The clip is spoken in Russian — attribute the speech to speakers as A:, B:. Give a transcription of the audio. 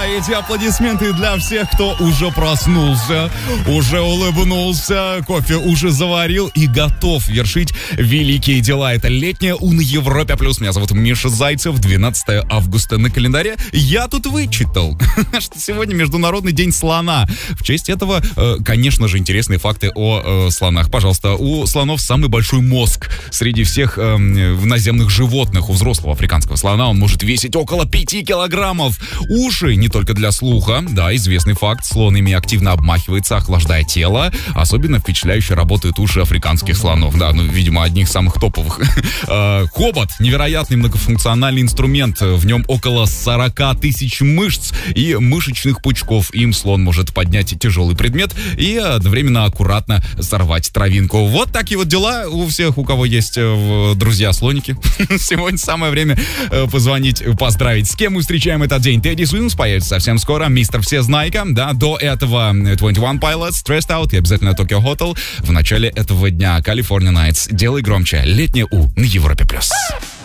A: эти аплодисменты для всех, кто уже проснулся, уже улыбнулся, кофе уже заварил и готов вершить великие дела. Это летняя У на Европе Плюс. Меня зовут Миша Зайцев. 12 августа на календаре. Я тут вычитал, что сегодня Международный день слона. В честь этого, конечно же, интересные факты о слонах. Пожалуйста, у слонов самый большой мозг среди всех наземных животных. У взрослого африканского слона он может весить около 5 килограммов. Уши не только для слуха. Да, известный факт. Слон ими активно обмахивается, охлаждая тело. Особенно впечатляюще работают уши африканских слонов. Да, видимо, одних из самых топовых. Хобот. Невероятный многофункциональный инструмент. В нем около 40 тысяч мышц и мышечных пучков. Им слон может поднять тяжелый предмет и одновременно аккуратно сорвать травинку. Вот такие вот дела у всех, у кого есть друзья-слоники. Сегодня самое время позвонить, поздравить. С кем мы встречаем этот день? Тедди Свинс появится совсем скоро. Мистер Всезнайка. Да, до этого 21 Pilots, Stressed Out и обязательно Tokyo Hotel. В начале этого дня California Nights. Делай громче. Летняя У на Европе Плюс.